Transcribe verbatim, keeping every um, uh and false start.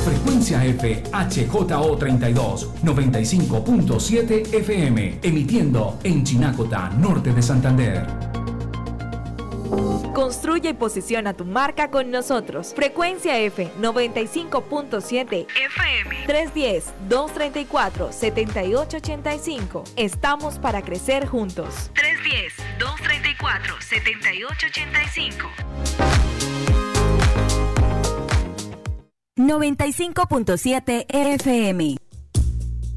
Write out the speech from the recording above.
Frecuencia F H J O treinta y dos, noventa y cinco punto siete F M, emitiendo en Chinacota, norte de Santander. Construye y posiciona tu marca con nosotros. Frecuencia F noventa y cinco punto siete F M, tres uno cero, dos tres cuatro, siete ocho ocho cinco. Estamos para crecer juntos. tres uno cero, dos tres cuatro, siete ocho ocho cinco. noventa y cinco punto siete F M.